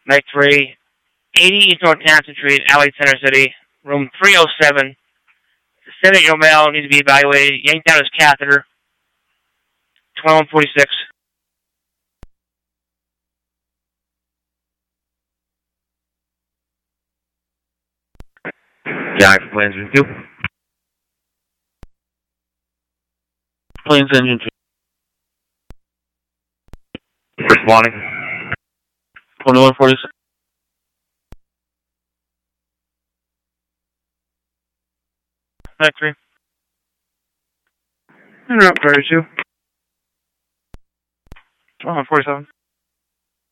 Night 3, 80 East North Townsend Street, Allied Center City, room 307. The 7-year-old male needs to be evaluated. Yanked out his catheter. 2146. Jack, Plains Engine 2. Plains Engine 2. Responding. 2146. Night 3. Interrupt 32. 2147.